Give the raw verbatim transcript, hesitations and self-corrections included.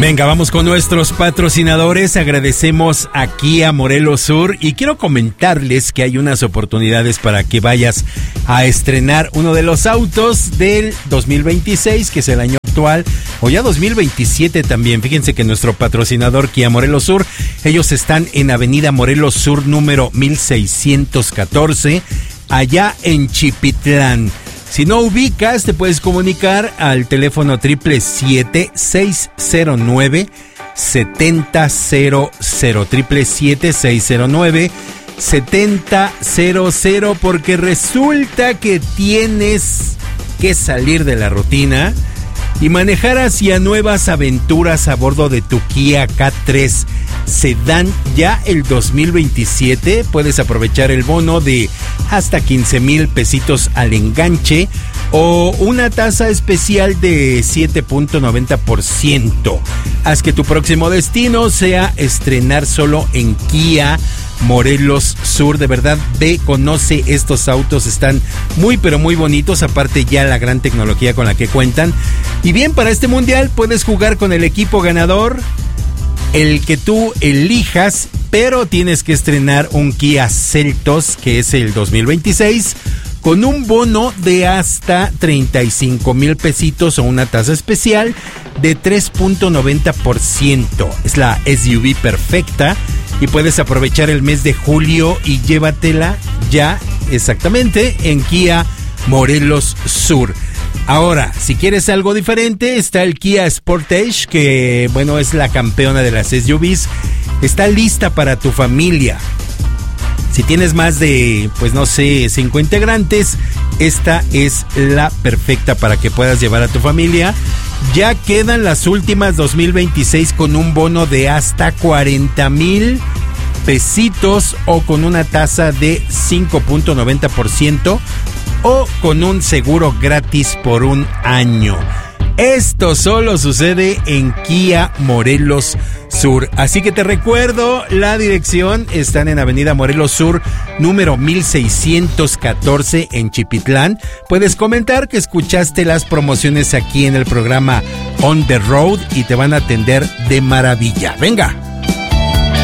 Venga, vamos con nuestros patrocinadores. Agradecemos a Kia Morelos Sur y quiero comentarles que hay unas oportunidades para que vayas a estrenar uno de los autos del dos mil veintiséis, que es el año actual, o ya dos mil veintisiete también. Fíjense que nuestro patrocinador Kia Morelos Sur, ellos están en Avenida Morelos Sur número mil seiscientos catorce, allá en Chipitlán. Si no ubicas, te puedes comunicar al teléfono siete siete siete, seis cero nueve, siete cero cero, siete siete siete, seis cero nueve, siete cero cero, porque resulta que tienes que salir de la rutina y manejar hacia nuevas aventuras a bordo de tu Kia K tres Sedán ya el dos mil veintisiete. Puedes aprovechar el bono de hasta quince mil pesitos al enganche o una tasa especial de siete punto noventa por ciento. Haz que tu próximo destino sea estrenar solo en Kia Morelos Sur. De verdad, ve, conoce estos autos, están muy pero muy bonitos, aparte ya la gran tecnología con la que cuentan. Y bien, para este mundial puedes jugar con el equipo ganador, el que tú elijas, pero tienes que estrenar un Kia Seltos, que es el dos mil veintiséis, con un bono de hasta treinta y cinco mil pesitos o una tasa especial de tres punto noventa por ciento. Es la S U V perfecta y puedes aprovechar el mes de julio y llévatela ya exactamente en Kia Morelos Sur. Ahora, si quieres algo diferente, está el Kia Sportage, que bueno, es la campeona de las S U Vs. Está lista para tu familia. Si tienes más de, pues no sé, cinco integrantes, esta es la perfecta para que puedas llevar a tu familia. Ya quedan las últimas dos mil veintiséis con un bono de hasta cuarenta mil pesitos o con una tasa de cinco punto noventa por ciento o con un seguro gratis por un año. Esto solo sucede en Kia Morelos Sur. Así que te recuerdo, la dirección están en Avenida Morelos Sur número mil seiscientos catorce en Chipitlán. Puedes comentar que escuchaste las promociones aquí en el programa On the Road y te van a atender de maravilla. Venga.